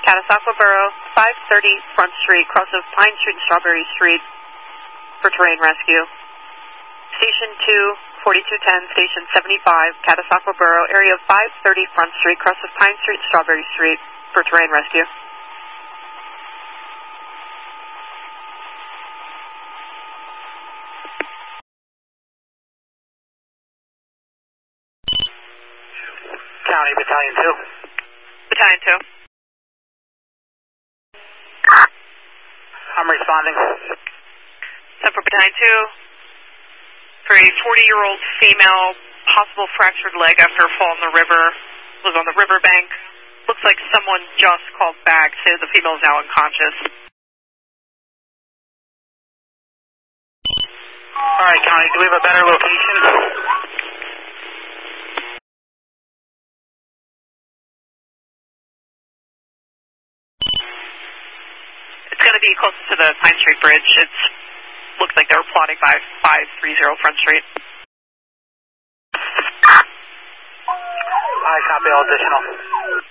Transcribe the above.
Catasauqua Borough, 530 Front Street, cross of Pine Street and Strawberry Street for terrain rescue. Station 2, 4210, Station 75, Catasauqua Borough, area 530 Front Street, cross of Pine Street and Strawberry Street for terrain rescue. County, Battalion 2. Battalion 2. I'm responding. So for Battalion 2, for a 40-year-old female, possible fractured leg after a fall in the river, was on the riverbank. Looks like someone just called back, says the female is now unconscious. All right, County, do we have a better location? It's going to be closest to the Pine Street Bridge. It looks like they were plotting by 530 Front Street. I copy all additional.